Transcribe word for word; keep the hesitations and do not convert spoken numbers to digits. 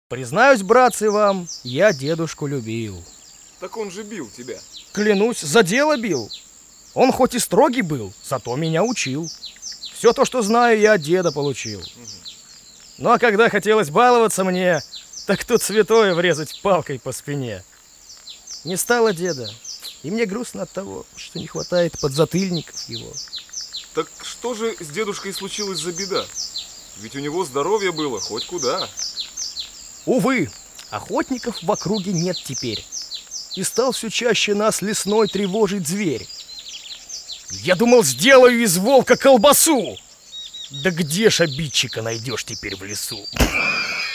Признаюсь, братцы, вам, я дедушку любил. Так он же бил тебя. Клянусь, за дело бил. Он хоть и строгий был, зато меня учил. Все то, что знаю, я от деда получил. Ну а когда хотелось баловаться мне, так тут святое врезать палкой по спине. Не стало деда, и мне грустно от того, что не хватает подзатыльников его. Так что же с дедушкой случилось за беда? Ведь у него здоровье было хоть куда. Увы, охотников в округе нет теперь. И стал все чаще нас лесной тревожить зверь. Я думал, сделаю из волка колбасу. Да где ж обидчика найдешь теперь в лесу?